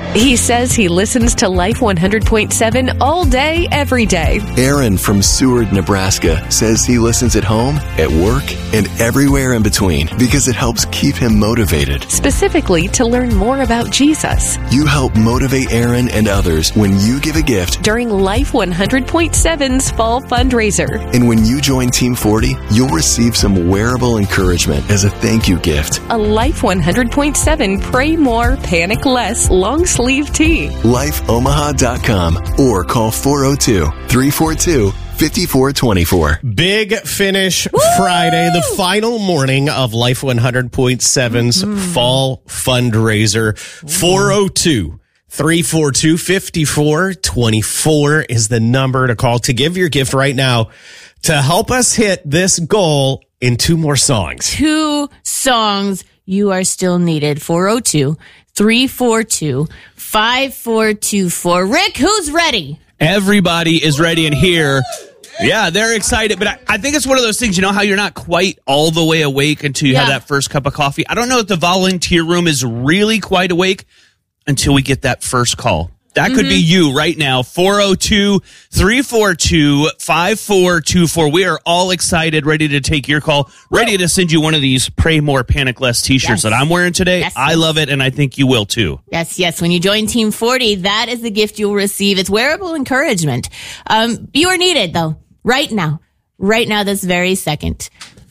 He says he listens to Life 100.7 all day, every day. Aaron from Seward, Nebraska says he listens at home, at work, and everywhere in between because it helps keep him motivated. Specifically to learn more about Jesus. You help motivate Aaron and others when you give a gift During Life 100.7's fall fundraiser. And when you join Team 40, you'll receive some wearable encouragement as a thank you gift. A Life 100.7 Pray More, Panic Less long sleeve tee. LifeOmaha.com or call 402-342-5424. Big Finish Friday, the final morning of Life 100.7's fall fundraiser. 402-342-5424 is the number to call to give your gift right now to help us hit this goal in 2 more songs. 2 songs. You are still needed. 402-342-5424. Rick, who's ready? Everybody is ready in here. Yeah, they're excited, but I think it's one of those things, you know how you're not quite all the way awake until you have that first cup of coffee? I don't know if the volunteer room is really quite awake until we get that first call. That could be you right now. 402-342-5424. We are all excited, ready to take your call, ready to send you one of these Pray More, Panic Less t-shirts that I'm wearing today. Yes. I love it, and I think you will too. Yes. When you join Team 40, that is the gift you'll receive. It's wearable encouragement. You are needed, though, right now, this very second.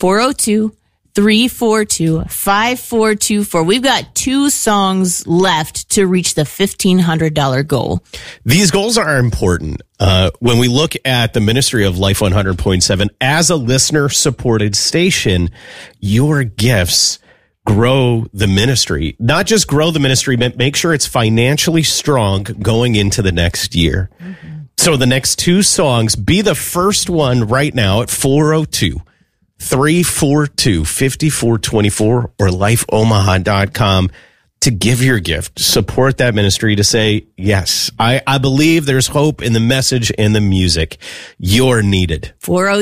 402-342-5424. We've got 2 songs left to reach the $1,500 goal. These goals are important. When we look at the ministry of Life 100.7 as a listener-supported station, your gifts grow the ministry. Not just grow the ministry, but make sure it's financially strong going into the next year. So the next 2 songs, be the first one right now at 402-342-5424 or lifeomaha.com to give your gift, support that ministry, to say, yes, I believe there's hope in the message and the music. You're needed.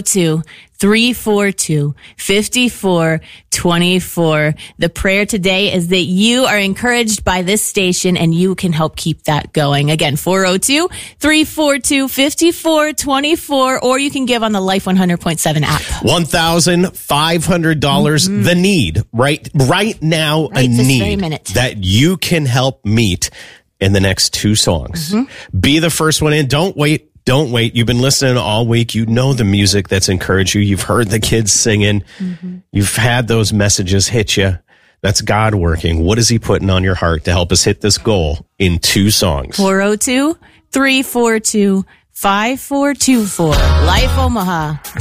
402-342-5424. The prayer today is that you are encouraged by this station and you can help keep that going. Again, 402-342-5424, or you can give on the Life 100.7 app. $1,500, the need, right now, a this need very minute. that you can help meet in the next 2 songs. Be the first one in. Don't wait. You've been listening all week. You know the music that's encouraged you. You've heard the kids singing. You've had those messages hit you. That's God working. What is he putting on your heart to help us hit this goal in 2 songs? 402-342-5424. Life Omaha.